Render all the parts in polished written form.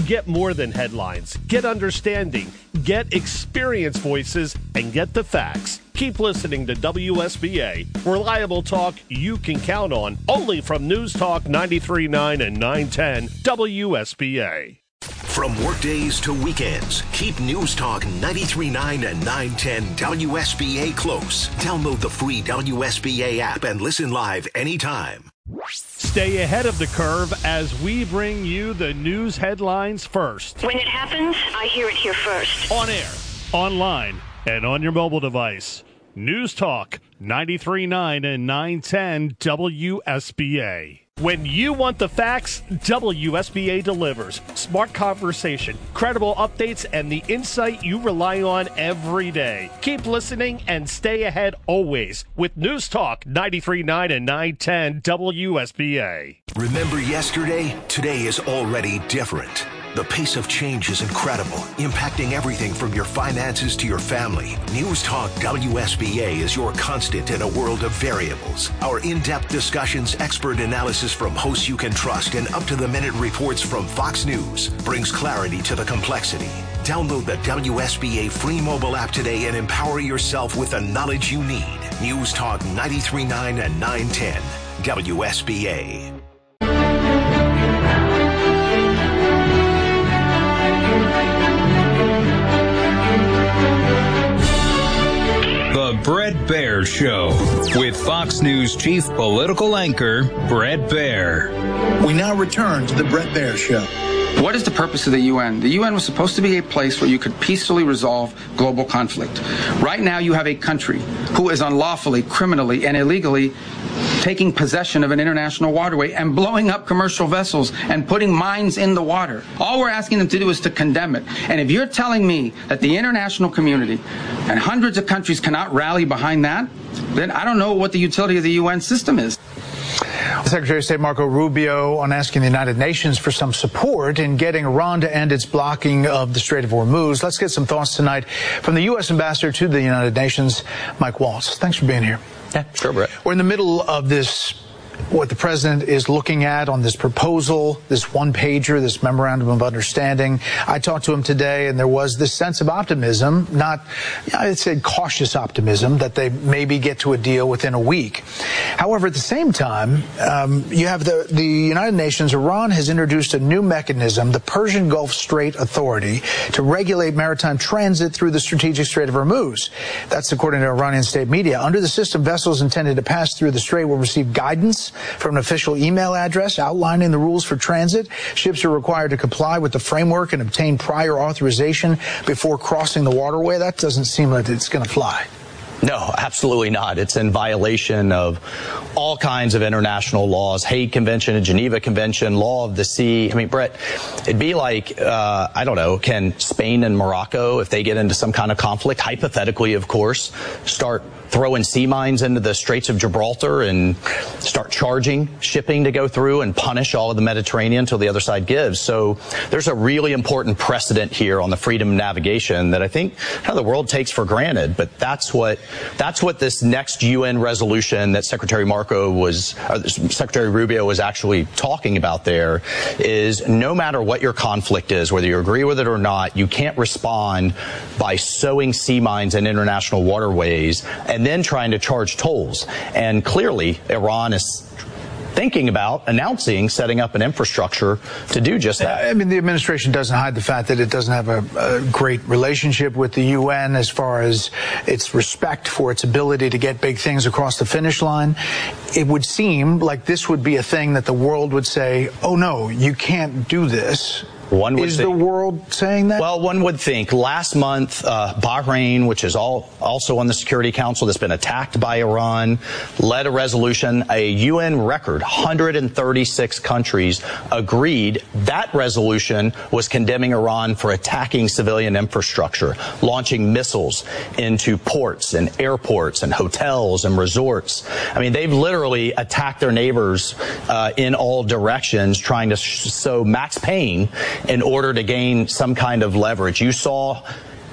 Get more than headlines. Get understanding. Get experienced voices and get the facts. Keep listening to WSBA. Reliable talk you can count on. Only from News Talk 93.9 and 910 WSBA. From workdays to weekends, keep News Talk 93.9 and 910 WSBA close. Download the free WSBA app and listen live anytime. Stay ahead of the curve as we bring you the news headlines first. When it happens, I hear it here first. On air, online, and on your mobile device. News Talk 93.9 and 910 WSBA. When you want the facts, WSBA delivers. Smart conversation, credible updates, and the insight you rely on every day. Keep listening and stay ahead always with News Talk 93.9 and 910 WSBA. Remember yesterday? Today is already different. The pace of change is incredible, impacting everything from your finances to your family. News Talk WSBA is your constant in a world of variables. Our in-depth discussions, expert analysis from hosts you can trust, and up-to-the-minute reports from Fox News brings clarity to the complexity. Download the WSBA free mobile app today and empower yourself with the knowledge you need. News Talk 93.9 and 910 WSBA. The Bret Baier Show with Fox News chief political anchor Bret Baier. We now return to the Bret Baier Show. What is the purpose of the UN? The UN was supposed to be a place where you could peacefully resolve global conflict. Right now you have a country who is unlawfully, criminally, and illegally taking possession of an international waterway and blowing up commercial vessels and putting mines in the water. All we're asking them to do is to condemn it. And if you're telling me that the international community and hundreds of countries cannot rally behind that, then I don't know what the utility of the UN system is. Secretary of State Marco Rubio on asking the United Nations for some support in getting Iran to end its blocking of the Strait of Hormuz. Let's get some thoughts tonight from the U.S. Ambassador to the United Nations, Mike Waltz. Thanks for being here. Yeah, sure, Brett. We're in the middle of this, what the president is looking at on this proposal, this one-pager, this memorandum of understanding. I talked to him today, and there was this sense of optimism, not, I'd say cautious optimism, that they maybe get to a deal within a week. However, at the same time, you have the United Nations. Iran has introduced a new mechanism, the Persian Gulf Strait Authority, to regulate maritime transit through the strategic Strait of Hormuz. That's according to Iranian state media. Under the system, vessels intended to pass through the strait will receive guidance from an official email address outlining the rules for transit. Ships are required to comply with the framework and obtain prior authorization before crossing the waterway. That doesn't seem like it's going to fly. No, absolutely not. It's in violation of all kinds of international laws, Hague Convention and Geneva Convention, law of the sea. I mean, Brett, it'd be like, I don't know, can Spain and Morocco, if they get into some kind of conflict, hypothetically, of course, start throwing sea mines into the Straits of Gibraltar and start charging shipping to go through and punish all of the Mediterranean until the other side gives. So there's a really important precedent here on the freedom of navigation that I think the world takes for granted. But that's what this next UN resolution that Secretary Rubio was actually talking about there is, no matter what your conflict is, whether you agree with it or not, you can't respond by sowing sea mines in international waterways and then trying to charge tolls. And clearly, Iran is thinking about setting up an infrastructure to do just that. I mean, the administration doesn't hide the fact that it doesn't have a great relationship with the UN as far as its respect for its ability to get big things across the finish line. It would seem like this would be a thing that the world would say, oh, no, you can't do this. Is the world saying that? Well, one would think. Last month, Bahrain, which is also on the Security Council, that's been attacked by Iran, led a resolution. A UN record, 136 countries agreed. That resolution was condemning Iran for attacking civilian infrastructure, launching missiles into ports and airports and hotels and resorts. I mean, they've literally attacked their neighbors in all directions, trying to sow max pain in order to gain some kind of leverage. You saw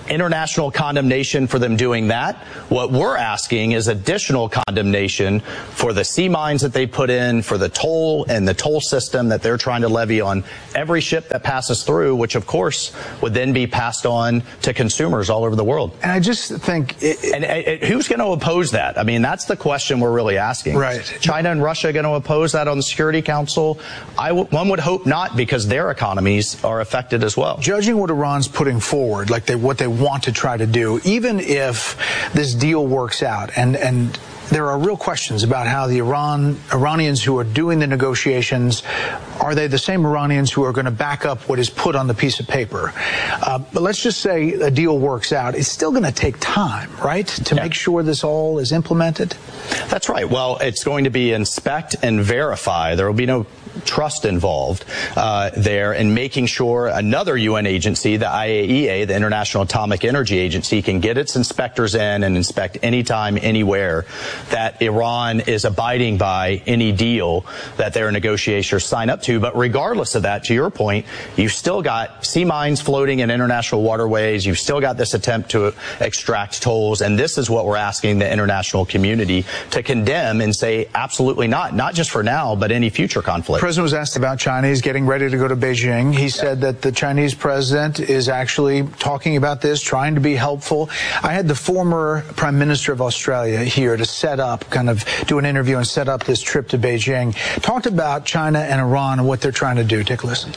international condemnation for them doing that. What we're asking is additional condemnation for the sea mines that they put in, for the toll and the toll system that they're trying to levy on every ship that passes through, which of course would then be passed on to consumers all over the world. And I just think... who's going to oppose that? I mean, that's the question we're really asking. Right. China and Russia going to oppose that on the Security Council? One would hope not, because their economies are affected as well. Judging what Iran's putting forward, like what they want to try to do, even if this deal works out, and there are real questions about how the Iranians who are doing the negotiations, are they the same Iranians who are going to back up what is put on the piece of paper? But let's just say a deal works out. It's still going to take time, right, to make sure this all is implemented? That's right. Well, it's going to be inspect and verify. There will be no trust involved there in making sure another UN agency, the IAEA, the International Atomic Energy Agency, can get its inspectors in and inspect anytime, anywhere, that Iran is abiding by any deal that their negotiators sign up to. But regardless of that, to your point, you've still got sea mines floating in international waterways. You've still got this attempt to extract tolls. And this is what we're asking the international community to condemn and say absolutely not just for now, but any future conflict. The president was asked about China. He's getting ready to go to Beijing. He said that the Chinese president is actually talking about this, trying to be helpful. I had the former Prime Minister of Australia here to set up, kind of do an interview and set up this trip to Beijing. Talked about China and Iran and what they're trying to do. Take a listen.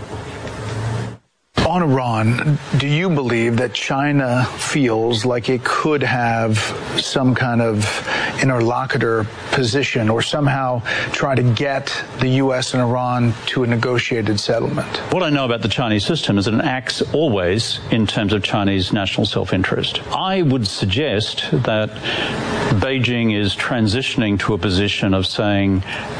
On Iran, do you believe that China feels like it could have some kind of interlocutor position or somehow try to get the U.S. and Iran to a negotiated settlement? What I know about the Chinese system is that it acts always in terms of Chinese national self-interest. I would suggest that Beijing is transitioning to a position of saying,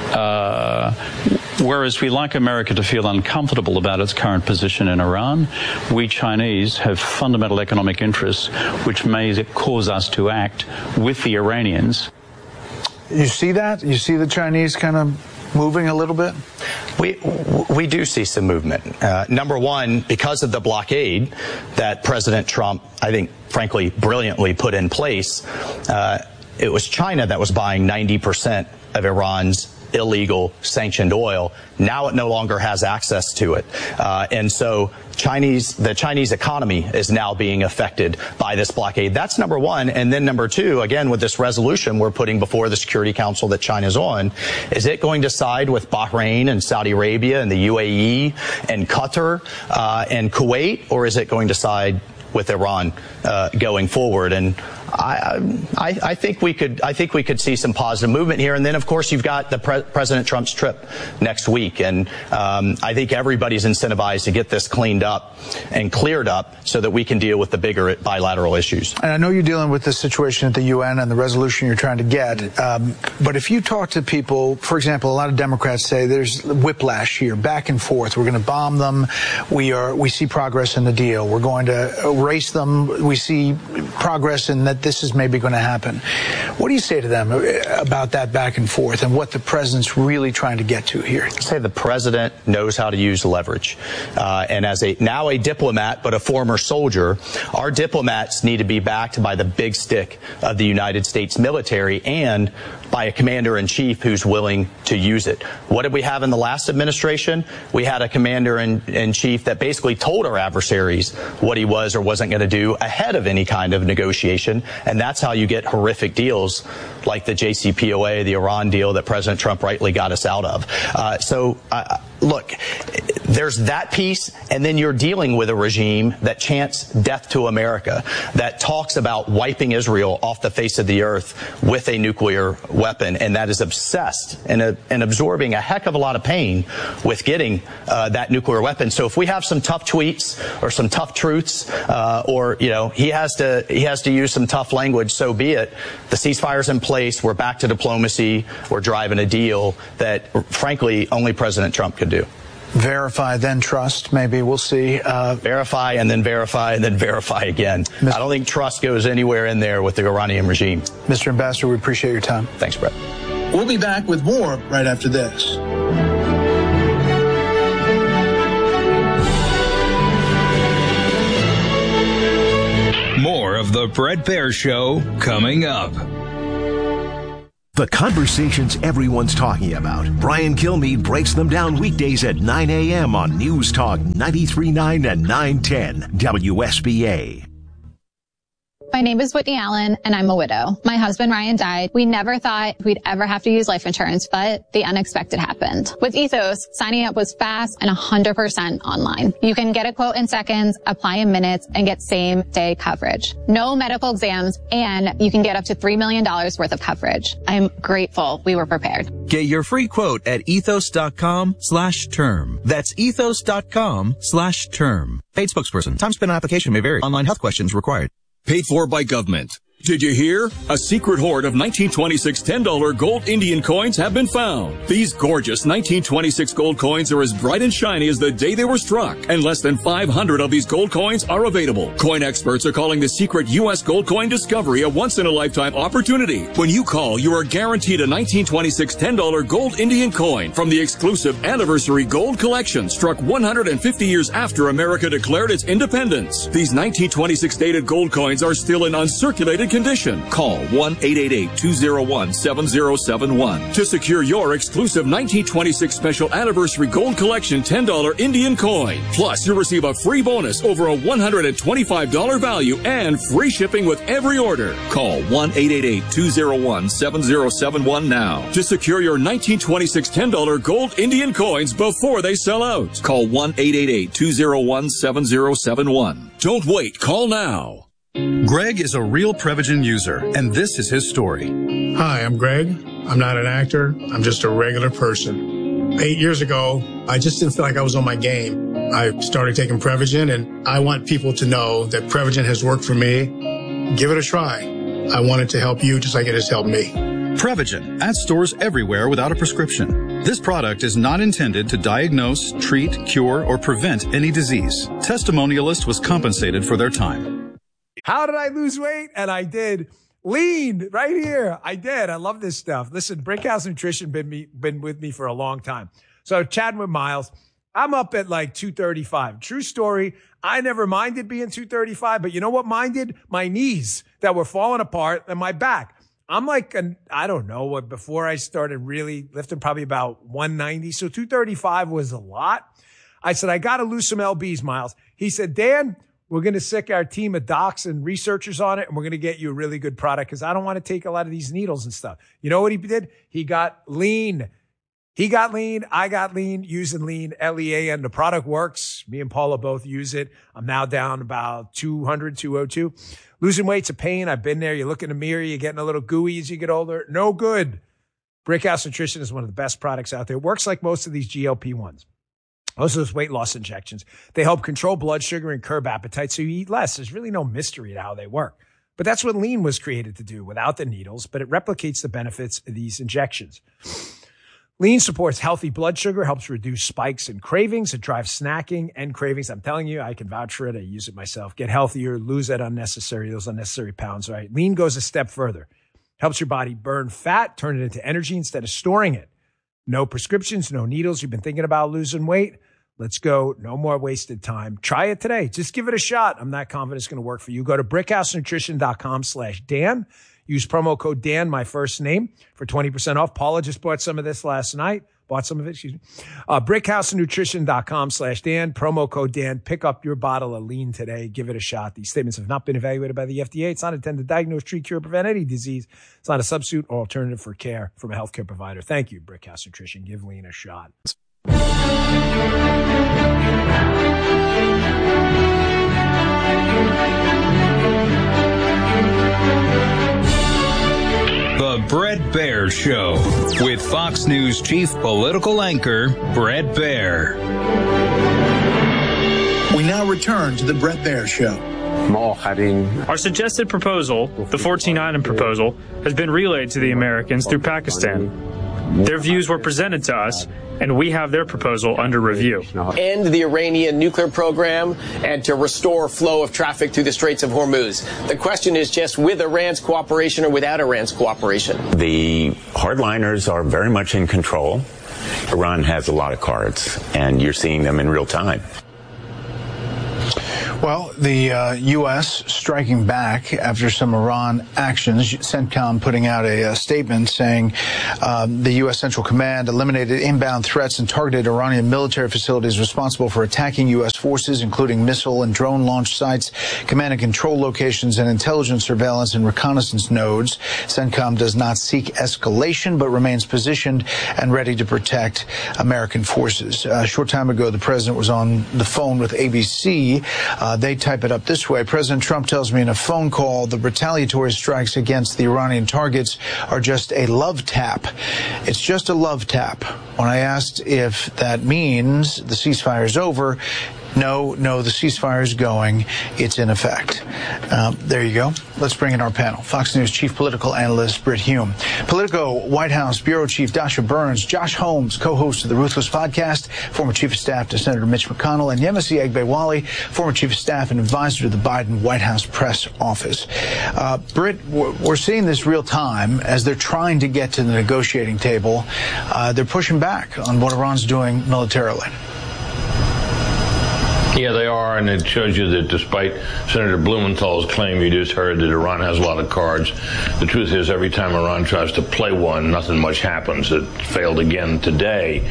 whereas we like America to feel uncomfortable about its current position in Iran, we Chinese have fundamental economic interests which may cause us to act with the Iranians. You see that? You see the Chinese kind of moving a little bit? We do see some movement. Number one, because of the blockade that President Trump, I think, frankly, brilliantly put in place, it was China that was buying 90% of Iran's illegal sanctioned oil. Now it no longer has access to it. And so the Chinese economy is now being affected by this blockade. That's number one. And then number two, again, with this resolution we're putting before the Security Council that China's on, is it going to side with Bahrain and Saudi Arabia and the UAE and Qatar and Kuwait, or is it going to side with Iran going forward? And I think we could see some positive movement here. And then, of course, you've got the President Trump's trip next week. And I think everybody's incentivized to get this cleaned up and cleared up so that we can deal with the bigger bilateral issues. And I know you're dealing with the situation at the UN and the resolution you're trying to get. But if you talk to people, for example, a lot of Democrats say there's whiplash here, back and forth. We're going to bomb them. We see progress in the deal. We're going to erase them. We see progress in that this is maybe going to happen. What do you say to them about that back and forth and what the president's really trying to get to here? I say the president knows how to use leverage. And as now a diplomat, but a former soldier, our diplomats need to be backed by the big stick of the United States military and by a commander-in-chief who's willing to use it. What did we have in the last administration? We had a commander-in-chief that basically told our adversaries what he was or wasn't going to do ahead of any kind of negotiation. And that's how you get horrific deals like the JCPOA, the Iran deal that President Trump rightly got us out of. Look, there's that piece, and then you're dealing with a regime that chants death to America, that talks about wiping Israel off the face of the earth with a nuclear weapon, and that is obsessed and absorbing a heck of a lot of pain with getting that nuclear weapon. So if we have some tough tweets or some tough truths, or he has to use some tough language, so be it. The ceasefire's in place. We're back to diplomacy. We're driving a deal that, frankly, only President Trump could do. Verify, then trust, maybe. We'll see. Verify, and then verify, and then verify again. I don't think trust goes anywhere in there with the Iranian regime. Mr. Ambassador, we appreciate your time. Thanks, Brett. We'll be back with more right after this. The Bret Baier Show coming up. The conversations everyone's talking about. Brian Kilmeade breaks them down weekdays at 9 a.m. on News Talk 93.9 and 910 WSBA. My name is Whitney Allen, and I'm a widow. My husband, Ryan, died. We never thought we'd ever have to use life insurance, but the unexpected happened. With Ethos, signing up was fast and 100% online. You can get a quote in seconds, apply in minutes, and get same-day coverage. No medical exams, and you can get up to $3 million worth of coverage. I'm grateful we were prepared. Get your free quote at ethos.com/term. That's ethos.com/term. Paid spokesperson. Time spent on application may vary. Online health questions required. Paid for by government. Did you hear? A secret hoard of 1926 $10 gold Indian coins have been found. These gorgeous 1926 gold coins are as bright and shiny as the day they were struck, and less than 500 of these gold coins are available. Coin experts are calling the secret U.S. gold coin discovery a once-in-a-lifetime opportunity. When you call, you are guaranteed a 1926 $10 gold Indian coin from the exclusive Anniversary Gold Collection, struck 150 years after America declared its independence. These 1926 dated gold coins are still in uncirculated condition. Call 1-888-201-7071 to secure your exclusive 1926 Special Anniversary Gold Collection $10 Indian coin. Plus, you'll receive a free bonus over a $125 value and free shipping with every order. Call 1-888-201-7071 now to secure your 1926 $10 gold Indian coins before they sell out. Call 1-888-201-7071. Don't wait. Call now. Greg is a real Prevagen user, and this is his story. Hi, I'm Greg. I'm not an actor. I'm just a regular person. 8 years ago, I just didn't feel like I was on my game. I started taking Prevagen, and I want people to know that Prevagen has worked for me. Give it a try. I want it to help you just like it has helped me. Prevagen, at stores everywhere without a prescription. This product is not intended to diagnose, treat, cure, or prevent any disease. Testimonialist was compensated for their time. How did I lose weight? And I did. Lean right here. I did. I love this stuff. Listen, Brickhouse Nutrition been with me for a long time. So chatting with Miles, I'm up at like 235. True story. I never minded being 235, but you know what minded? My knees that were falling apart and my back. I'm like, I don't know what, before I started really lifting, probably about 190. So 235 was a lot. I said, I got to lose some LBs, Miles. He said, Dan, we're going to sick our team of docs and researchers on it, and we're going to get you a really good product because I don't want to take a lot of these needles and stuff. You know what he did? He got lean. He got lean. I got lean using lean, LEAN. The product works. Me and Paula both use it. I'm now down about 200, 202. Losing weight's a pain. I've been there. You look in the mirror. You're getting a little gooey as you get older. No good. Brickhouse Nutrition is one of the best products out there. It works like most of these GLP-1s. Most of those weight loss injections, they help control blood sugar and curb appetite so you eat less. There's really no mystery to how they work. But that's what lean was created to do without the needles, but it replicates the benefits of these injections. Lean supports healthy blood sugar, helps reduce spikes and cravings. It drives snacking and cravings. I'm telling you, I can vouch for it. I use it myself. Get healthier, lose those unnecessary pounds, right? Lean goes a step further. Helps your body burn fat, turn it into energy instead of storing it. No prescriptions, no needles. You've been thinking about losing weight? Let's go. No more wasted time. Try it today. Just give it a shot. I'm not confident it's going to work for you. Go to brickhousenutrition.com/Dan. Use promo code Dan, my first name, for 20% off. Paula just bought some of this last night. brickhousenutrition.com/Dan. Promo code Dan. Pick up your bottle of lean today. Give it a shot. These statements have not been evaluated by the FDA. It's not intended to diagnose, treat, cure, prevent any disease. It's not a substitute or alternative for care from a healthcare provider. Thank you, Brickhouse Nutrition. Give lean a shot. The Bret Baier Show with Fox News chief political anchor Bret Baier. We now return to the Bret Baier Show. Our suggested proposal, the 14-item proposal, has been relayed to the Americans through Pakistan. Their views were presented to us, and we have their proposal under review. End the Iranian nuclear program and to restore flow of traffic through the Straits of Hormuz. The question is just with Iran's cooperation or without Iran's cooperation. The hardliners are very much in control. Iran has a lot of cards, and you're seeing them in real time. Well, the U.S. striking back after some Iran actions. CENTCOM putting out a statement saying the U.S. Central Command eliminated inbound threats and targeted Iranian military facilities responsible for attacking U.S. forces, including missile and drone launch sites, command and control locations, and intelligence surveillance and reconnaissance nodes. CENTCOM does not seek escalation, but remains positioned and ready to protect American forces. A short time ago, the president was on the phone with ABC. They type it up this way. President Trump tells me in a phone call the retaliatory strikes against the Iranian targets are just a love tap. It's just a love tap. When I asked if that means the ceasefire is over, no, the ceasefire is going. It's in effect. There you go. Let's bring in our panel. Fox News chief political analyst Brit Hume, Politico White House bureau chief Dasha Burns, Josh Holmes, co-host of the Ruthless podcast, former chief of staff to Senator Mitch McConnell, and Yemisi Egbewali, former chief of staff and advisor to the Biden White House press office. Brit, we're seeing this real time as they're trying to get to the negotiating table. They're pushing back on what Iran's doing militarily. Yeah, they are, and it shows you that despite Senator Blumenthal's claim you just heard that Iran has a lot of cards, the truth is every time Iran tries to play one, nothing much happens. It failed again today.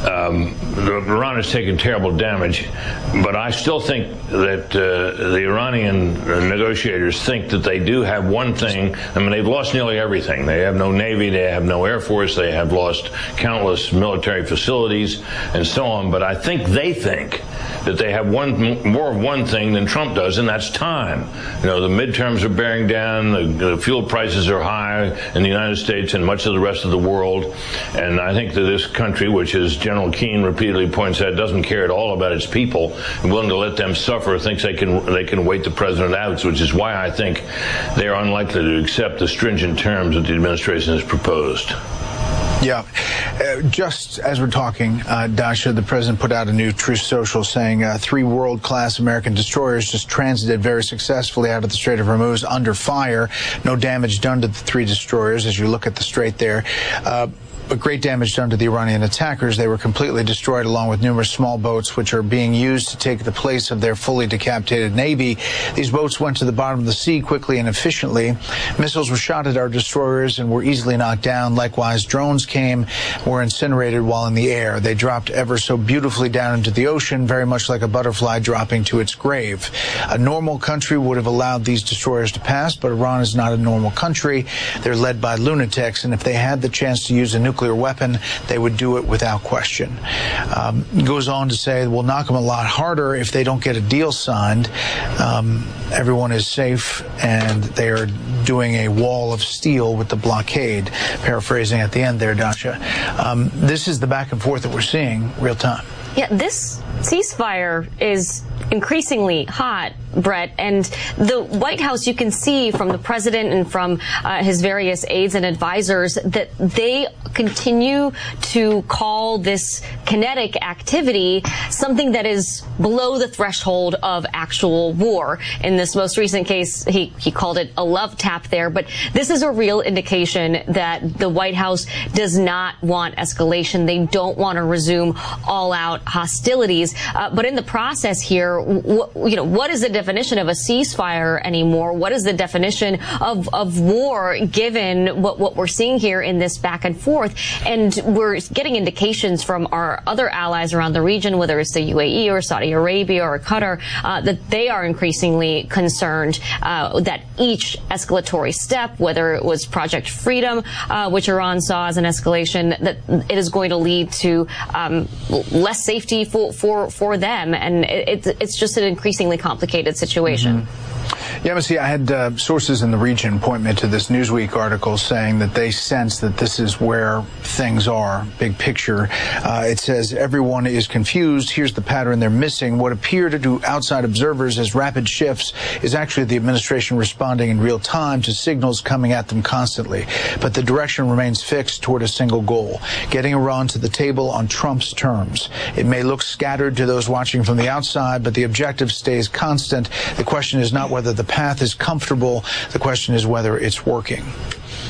Iran has taken terrible damage, but I still think that the Iranian negotiators think that they do have one thing. I mean, they've lost nearly everything. They have no Navy, they have no Air Force, they have lost countless military facilities and so on, but I think they think that they have more of one thing than Trump does, and that's time. You know, the midterms are bearing down, the fuel prices are high in the United States and much of the rest of the world, and I think that this country, which as General Keane repeatedly points out, doesn't care at all about its people, and willing to let them suffer, thinks they can wait the president out, which is why I think they are unlikely to accept the stringent terms that the administration has proposed. Yeah. Just as we're talking, Dasha, the president put out a new Truth Social saying 3 world-class American destroyers just transited very successfully out of the Strait of Hormuz under fire. No damage done to the 3 destroyers as you look at the strait there. But great damage done to the Iranian attackers. They were completely destroyed along with numerous small boats which are being used to take the place of their fully decapitated Navy. These boats went to the bottom of the sea quickly and efficiently. Missiles were shot at our destroyers and were easily knocked down. Likewise, drones came, were incinerated while in the air. They dropped ever so beautifully down into the ocean, very much like a butterfly dropping to its grave. A normal country would have allowed these destroyers to pass, but Iran is not a normal country. They're led by lunatics, and if they had the chance to use a nuclear weapon, they would do it without question. Goes on to say we'll knock them a lot harder if they don't get a deal signed. Everyone is safe, and they are doing a wall of steel with the blockade. Paraphrasing at the end there, Dasha. This is the back and forth that we're seeing real time. Yeah, this ceasefire is increasingly hot, Brett, and the White House, you can see from the president and from his various aides and advisors that they continue to call this kinetic activity something that is below the threshold of actual war. In this most recent case, he called it a love tap there, but this is a real indication that the White House does not want escalation. They don't want to resume all-out hostilities. But in the process here, what is the definition of a ceasefire anymore? What is the definition of war, given what we're seeing here in this back and forth? And we're getting indications from our other allies around the region, whether it's the UAE or Saudi Arabia or Qatar, that they are increasingly concerned that each escalatory step, whether it was Project Freedom, which Iran saw as an escalation, that it is going to lead to less safety for them. And it's just an increasingly complicated situation. Mm-hmm. Yeah, see, I had sources in the region point me to this Newsweek article saying that they sense that this is where things are, big picture. It says everyone is confused. Here's the pattern they're missing. What appear to outside observers as rapid shifts is actually the administration responding in real time to signals coming at them constantly. But the direction remains fixed toward a single goal, getting Iran to the table on Trump's terms. It may look scattered to those watching from the outside, but the objective stays constant. The question is not whether the path is comfortable. The question is whether it's working.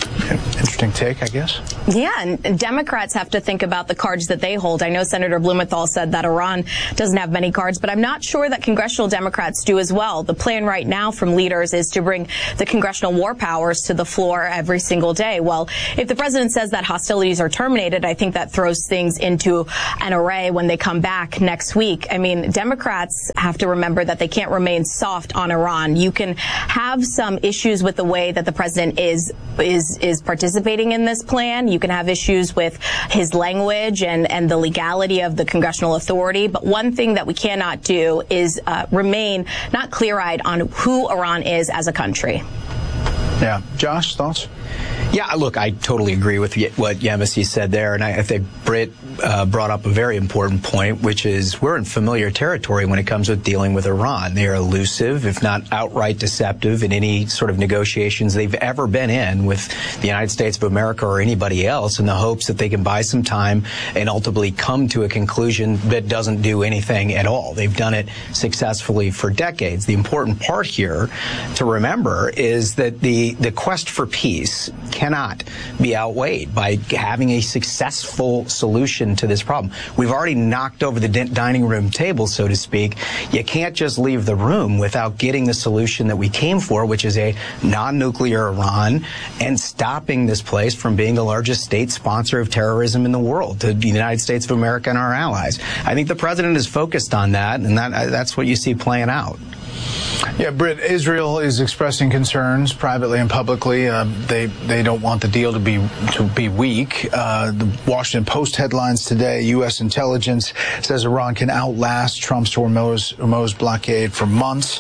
Interesting take, I guess. Yeah, and Democrats have to think about the cards that they hold. I know Senator Blumenthal said that Iran doesn't have many cards, but I'm not sure that congressional Democrats do as well. The plan right now from leaders is to bring the congressional war powers to the floor every single day. Well, if the president says that hostilities are terminated, I think that throws things into an array when they come back next week. I mean, Democrats have to remember that they can't remain soft on Iran. You can have some issues with the way that the president is participating in this plan. You can have issues with his language and the legality of the congressional authority. But one thing that we cannot do is remain not clear-eyed on who Iran is as a country. Yeah. Josh, thoughts? Yeah, look, I totally agree with what Yemisi said there, and I think Britt brought up a very important point, which is we're in familiar territory when it comes with dealing with Iran. They are elusive, if not outright deceptive, in any sort of negotiations they've ever been in with the United States of America or anybody else, in the hopes that they can buy some time and ultimately come to a conclusion that doesn't do anything at all. They've done it successfully for decades. The important part here to remember is that the quest for peace cannot be outweighed by having a successful solution to this problem. We've already knocked over the dining room table, so to speak. You can't just leave the room without getting the solution that we came for, which is a non-nuclear Iran, and stopping this place from being the largest state sponsor of terrorism in the world, to the United States of America and our allies. I think the president is focused on that, and that's what you see playing out. Yeah, Britt, Israel is expressing concerns privately and publicly. They don't want the deal to be weak. The Washington Post headlines today: U.S. intelligence says Iran can outlast Trump's Hormuz blockade for months,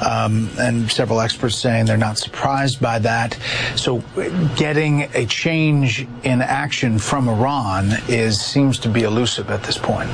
and several experts saying they're not surprised by that. So, getting a change in action from Iran seems to be elusive at this point.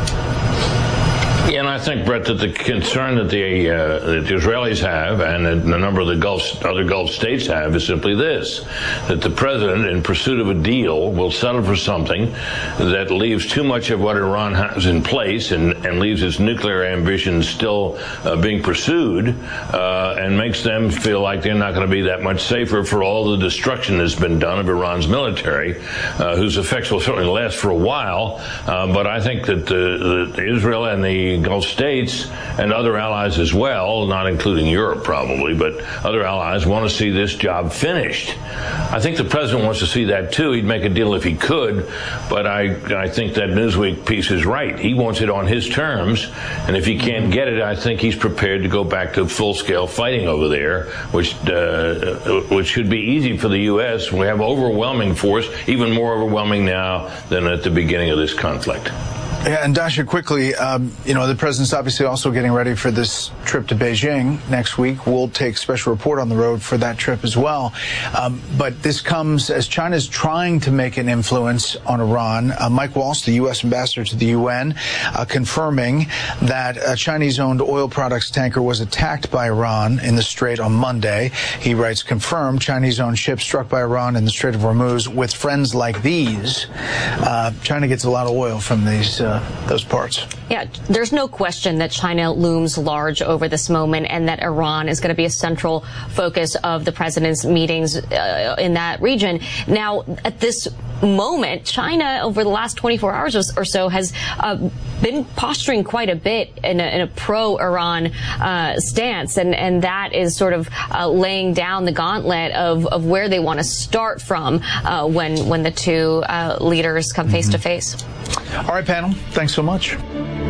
Yeah, and I think, Brett, that the concern that the Israelis have and a number of the other Gulf states have is simply this, that the president, in pursuit of a deal, will settle for something that leaves too much of what Iran has in place and leaves its nuclear ambitions still being pursued, and makes them feel like they're not going to be that much safer for all the destruction that's been done of Iran's military, whose effects will certainly last for a while. But I think that Israel and the Gulf states and other allies as well, not including Europe probably, but other allies, want to see this job finished. I think the president wants to see that too. He'd make a deal if he could, but I think that Newsweek piece is right. He wants it on his terms, and if he can't get it, I think he's prepared to go back to full-scale fighting over there, which should be easy for the U.S. We have overwhelming force, even more overwhelming now than at the beginning of this conflict. Yeah, and Dasha, quickly, the president's obviously also getting ready for this trip to Beijing next week. We'll take special report on the road for that trip as well. But this comes as China's trying to make an influence on Iran. Mike Waltz, the U.S. ambassador to the UN, confirming that a Chinese-owned oil products tanker was attacked by Iran in the Strait on Monday. He writes, confirmed Chinese-owned ship struck by Iran in the Strait of Hormuz with friends like these. China gets a lot of oil from those parts. Yeah, there's no question that China looms large over this moment and that Iran is going to be a central focus of the president's meetings in that region. Now, at this moment, China, over the last 24 hours or so, has been posturing quite a bit in a pro-Iran stance, and that is sort of laying down the gauntlet of where they want to start from when the two leaders come face to face. All right, panel, thanks so much.